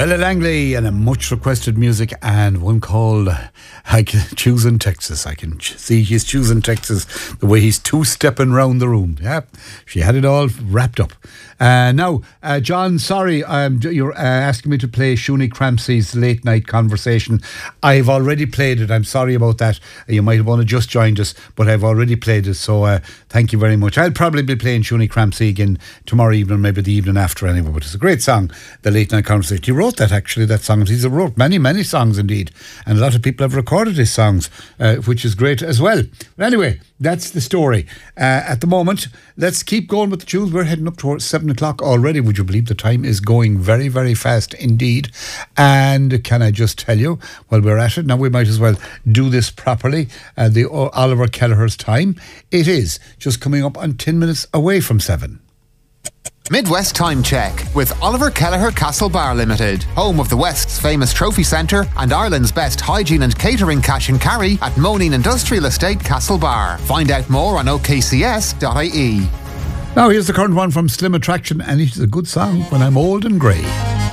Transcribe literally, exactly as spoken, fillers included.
Ella Langley and a much requested music, and one called I Can Choosing Texas. I can ch- see he's choosing Texas the way he's two-stepping round the room. Yeah, she had it all wrapped up. Uh, now, uh, John, sorry, um, you're uh, asking me to play Shuni Crampsey's Late Night Conversation. I've already played it. I'm sorry about that. You might have only just joined us, but I've already played it, so uh, thank you very much. I'll probably be playing Shuni Crampsey again tomorrow evening, maybe the evening after anyway, but it's a great song, The Late Night Conversation. He wrote that, actually, that song. He wrote many, many songs indeed, and a lot of people have recorded his songs, uh, which is great as well. But anyway, that's the story. Uh, at the moment, let's keep going with the tunes. We're heading up towards seven o'clock already. Would you believe the time is going very, very fast indeed? And can I just tell you, while we're at it, now we might as well do this properly. Uh, the uh, Oliver Kelleher's time. It is just coming up on ten minutes away from seven. Midwest Time Check with Oliver Kelleher Castlebar Limited, home of the West's famous trophy centre and Ireland's best hygiene and catering cash and carry at Moneen Industrial Estate, Castlebar. Find out more on o k c s dot i e. Now here's the current one from Slim Attraction, and it is a good song, When I'm Old and Grey.